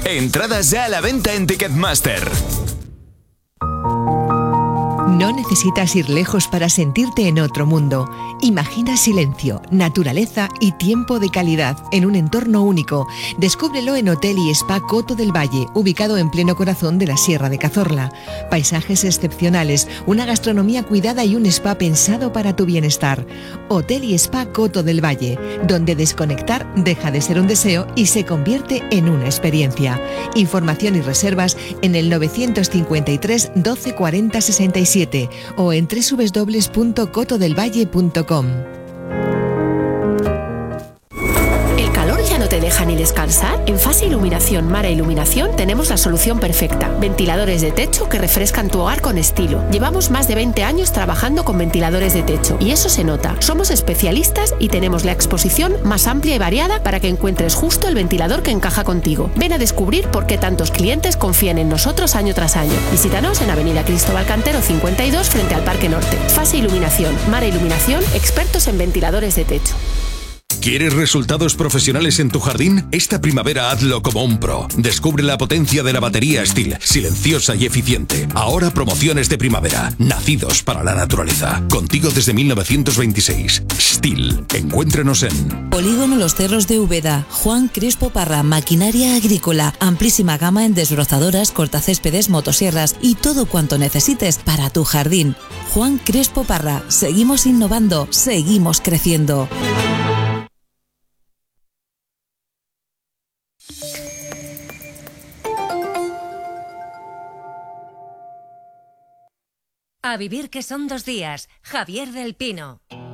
Entradas ya a la venta en Ticketmaster. No necesitas ir lejos para sentirte en otro mundo. Imagina silencio, naturaleza y tiempo de calidad en un entorno único. Descúbrelo en Hotel y Spa Coto del Valle, ubicado en pleno corazón de la Sierra de Cazorla. Paisajes excepcionales, una gastronomía cuidada y un spa pensado para tu bienestar. Hotel y Spa Coto del Valle, donde desconectar deja de ser un deseo y se convierte en una experiencia. Información y reservas en el 953 12 40 67 o en www.cotodelvalle.com. ¿El calor ya no te deja ni descansar? En Fase Iluminación Mara Iluminación tenemos la solución perfecta. Ventiladores de techo que refrescan tu hogar con estilo. Llevamos más de 20 años trabajando con ventiladores de techo y eso se nota. Somos especialistas y tenemos la exposición más amplia y variada para que encuentres justo el ventilador que encaja contigo. Ven a descubrir por qué tantos clientes confían en nosotros año tras año. Visítanos en Avenida Cristóbal Cantero 52 frente al Parque Norte. Fase Iluminación Mara Iluminación, expertos en ventiladores de techo. ¿Quieres resultados profesionales en tu jardín? Esta primavera hazlo como un pro. Descubre la potencia de la batería Stihl, silenciosa y eficiente. Ahora promociones de primavera, nacidos para la naturaleza. Contigo desde 1926. Stihl. Encuéntranos en Polígono Los Cerros de Úbeda. Juan Crespo Parra, maquinaria agrícola. Amplísima gama en desbrozadoras, cortacéspedes, motosierras y todo cuanto necesites para tu jardín. Juan Crespo Parra. Seguimos innovando, seguimos creciendo. A vivir que son 2 días. Javier del Pino.